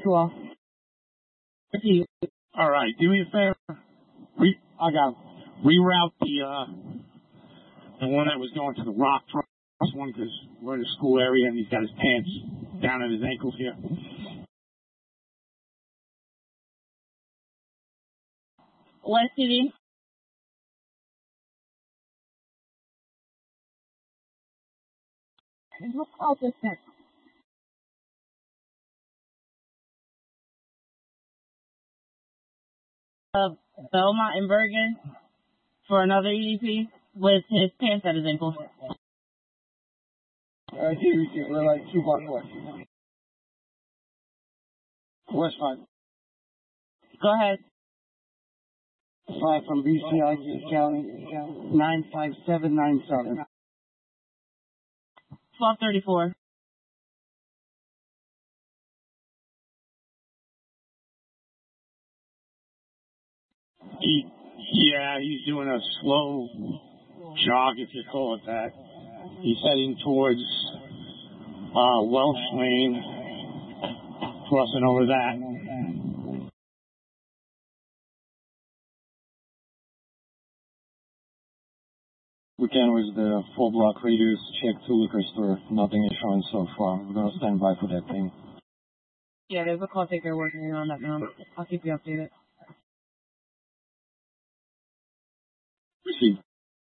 12. All right, do me a favor. I got reroute the one that was going to the Rock Trust one because we're in the school area and he's got his pants down at his ankles here. West City. What's all this next? Belmont and Bergen for another EDP with his pants at his ankles. We're like 2 blocks west. West 5. Go ahead. 5 from BCI County, 95797. 1234. He's doing a slow jog, if you call it that. He's heading towards Welsh Lane, crossing over that. Weekend was the 4 block radius, check 2 liquor store. Nothing is showing so far. We're going to stand by for that thing. Yeah, there's a call taker working on that now. I'll keep you updated. Receive.